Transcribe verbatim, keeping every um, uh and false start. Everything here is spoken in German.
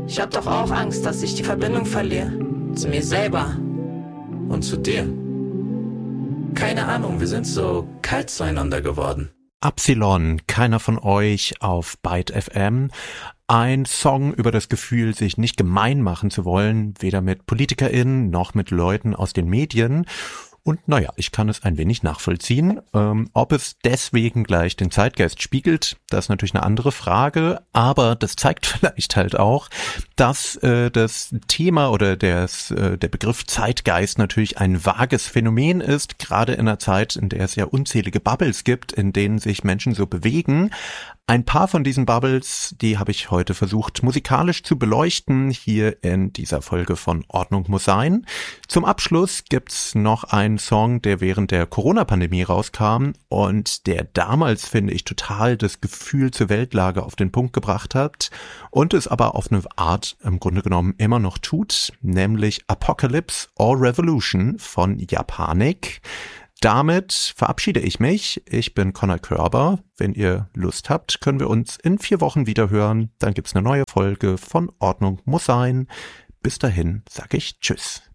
Ich hab doch auch Angst, dass ich die Verbindung verliere. Zu mir selber. Und zu dir. Keine Ahnung, wir sind so kalt zueinander geworden. Absilon, keiner von euch auf Byte F M. Ein Song über das Gefühl, sich nicht gemein machen zu wollen, weder mit PolitikerInnen noch mit Leuten aus den Medien. Und naja, ich kann es ein wenig nachvollziehen. Ähm, ob es deswegen gleich den Zeitgeist spiegelt, das ist natürlich eine andere Frage. Aber das zeigt vielleicht halt auch, dass äh, das Thema oder des, äh, der Begriff Zeitgeist natürlich ein vages Phänomen ist, gerade in einer Zeit, in der es ja unzählige Bubbles gibt, in denen sich Menschen so bewegen. Ein paar von diesen Bubbles, die habe ich heute versucht musikalisch zu beleuchten, hier in dieser Folge von Ordnung muss sein. Zum Abschluss gibt's noch einen Song, der während der Corona-Pandemie rauskam und der damals, finde ich, total das Gefühl zur Weltlage auf den Punkt gebracht hat und es aber auf eine Art im Grunde genommen immer noch tut, nämlich Apocalypse or Revolution von Japanik. Damit verabschiede ich mich. Ich bin Conor Körber. Wenn ihr Lust habt, können wir uns in vier Wochen wieder hören. Dann gibt's eine neue Folge von Ordnung muss sein. Bis dahin sage ich Tschüss.